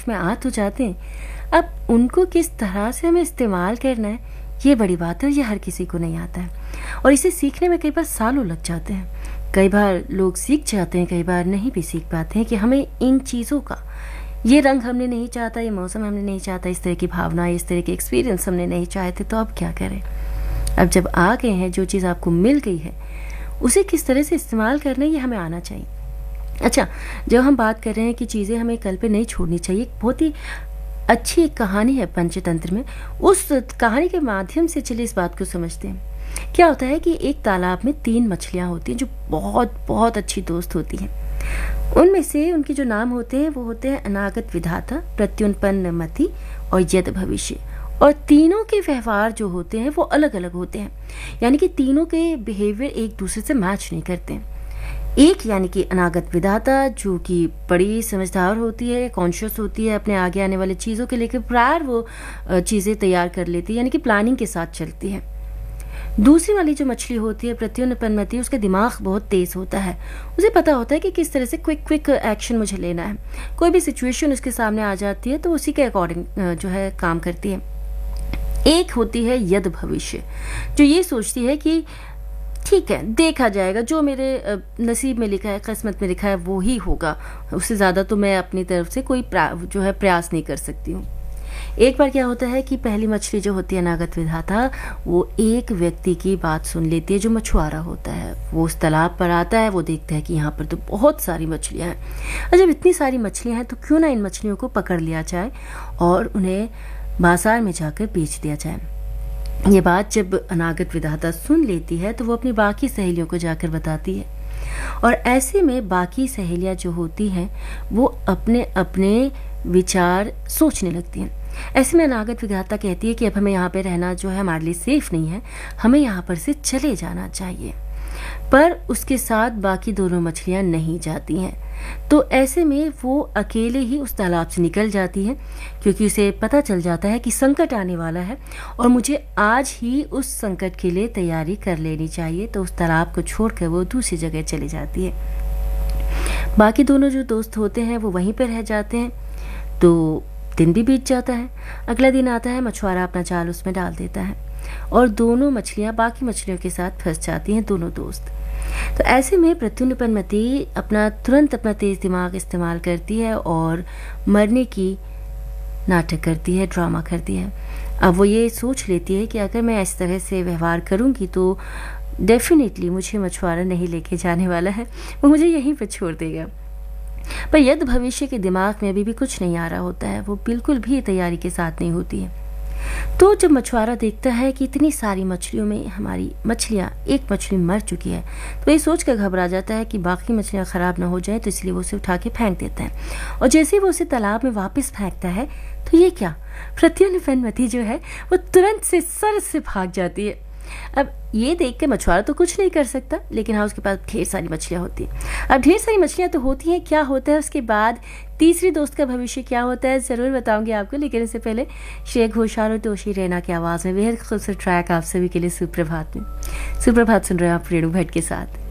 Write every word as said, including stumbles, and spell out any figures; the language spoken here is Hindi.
लाइफ में आ तो जाते हैं, अब उनको किस तरह से हमें इस्तेमाल करना है ये बड़ी बात है, और ये हर किसी को नहीं आता है। और इसे सीखने में कई बार सालों लग जाते हैं। कई बार लोग सीख जाते हैं, कई बार नहीं भी सीख पाते हैं कि हमें इन चीज़ों का, ये रंग हमने नहीं चाहता, ये मौसम हमने नहीं चाहता, इस तरह की भावना, इस तरह के एक्सपीरियंस हमने नहीं चाहे थे, तो अब क्या करें। अब जब आ गए हैं, जो चीज़ आपको मिल गई है उसे किस तरह से इस्तेमाल करना है ये हमें आना चाहिए। अच्छा, जब हम बात कर रहे हैं कि चीज़ें हमें कल पे नहीं छोड़नी चाहिए, बहुत ही अच्छी एक कहानी है पंचतंत्र में, उस कहानी के माध्यम से चलिए इस बात को समझते हैं। क्या होता है कि एक तालाब में तीन मछलियाँ होती हैं जो बहुत बहुत अच्छी दोस्त होती हैं। उनमें से उनके जो नाम होते हैं वो होते हैं अनागत विधाता, प्रत्युत्पन्न मति और यद भविष्य। और तीनों के व्यवहार जो होते हैं वो अलग अलग होते हैं, यानी कि तीनों के बिहेवियर एक दूसरे से मैच नहीं करते हैं। एक यानी कि अनागत विधाता जो कि बड़ी समझदार होती है, कॉन्शियस होती है, अपने आगे आने वाली चीज़ों के लेकर प्रायर वो चीज़ें तैयार कर लेती है, यानी कि प्लानिंग के साथ चलती है। दूसरी वाली जो मछली होती है प्रत्युत्पन्न मति, उसका दिमाग बहुत तेज होता है, उसे पता होता है कि किस तरह से क्विक क्विक एक्शन मुझे लेना है। कोई भी सिचुएशन उसके सामने आ जाती है तो उसी के अकॉर्डिंग जो है काम करती है। एक होती है यद भविष्य, जो ये सोचती है कि ठीक है, देखा जाएगा, जो मेरे नसीब में लिखा है, किस्मत में लिखा है वो ही होगा, उससे ज़्यादा तो मैं अपनी तरफ से कोई जो है प्रयास नहीं कर सकती हूँ। एक बार क्या होता है कि पहली मछली जो होती है अनागत विधाता, वो एक व्यक्ति की बात सुन लेती है जो मछुआरा होता है। वो उस तालाब पर आता है, वो देखता है कि यहाँ पर तो बहुत सारी मछलियाँ हैं, और जब इतनी सारी मछलियाँ हैं तो क्यों ना इन मछलियों को पकड़ लिया जाए और उन्हें बाजार में जाकर बेच दिया जाए। ये बात जब अनागत विधाता सुन लेती है तो वो अपनी बाकी सहेलियों को जाकर बताती है, और ऐसे में बाकी सहेलियाँ जो होती हैं वो अपने अपने विचार सोचने लगती हैं। ऐसे में अनागत विधाता कहती है कि अब हमें यहाँ पे रहना जो है हमारे लिए सेफ नहीं है, हमें यहाँ पर से चले जाना चाहिए। पर उसके साथ बाकी दोनों मछलियाँ नहीं जाती हैं, तो ऐसे में वो अकेले ही उस तालाब से निकल जाती है, क्योंकि उसे पता चल जाता है कि संकट आने वाला है और मुझे आज ही उस संकट के लिए तैयारी कर लेनी चाहिए। तो उस तालाब को छोड़कर वो दूसरी जगह चली जाती है। बाकी दोनों जो दोस्त होते हैं वो वहीं पर रह जाते हैं। तो दिन भी बीत जाता है, अगला दिन आता है, मछुआरा अपना जाल उसमें डाल देता है और दोनों मछलियाँ बाकी मछलियों के साथ फंस जाती हैं, दोनों दोस्त। तो ऐसे में प्रत्युत्पन्न मति अपना तुरंत अपना तेज दिमाग इस्तेमाल करती है और मरने की नाटक करती है, ड्रामा करती है। अब वो ये सोच लेती है कि अगर मैं इस तरह से व्यवहार करूँगी तो डेफिनेटली मुझे मछुआरा नहीं लेके जाने वाला है, वो मुझे यहीं पर छोड़ देगा। पर यद भविष्य के दिमाग में अभी भी कुछ नहीं आ रहा होता है, वो बिल्कुल भी तैयारी के साथ नहीं होती है। तो जब मछुआरा देखता है कि इतनी सारी मछलियों में हमारी मछलियाँ, एक मछली मर चुकी है, तो ये सोच कर घबरा जाता है कि बाकी मछलियाँ खराब ना हो जाए, तो इसलिए वो उसे उठा के फेंक देता है। और जैसे ही वो उसे तालाब में वापस फेंकता है तो ये क्या, प्रत्युत्पन्न मति जो है वो तुरंत से सर से भाग जाती है। अब ये देख के मछुआरा तो कुछ नहीं कर सकता, लेकिन हाँ उसके पास ढेर सारी मछलियाँ होती हैं। अब ढेर सारी मछलियाँ तो होती हैं, क्या होता है उसके बाद, तीसरी दोस्त का भविष्य क्या होता है ज़रूर बताऊंगी आपको, लेकिन इससे पहले श्रेया घोषाल और तोशी रैना की आवाज़ में बेहद खूबसूरत ट्रैक आप सभी के लिए सुप्रभात में। सुप्रभात सुन रहे हैं आप रेणु भट्ट के साथ।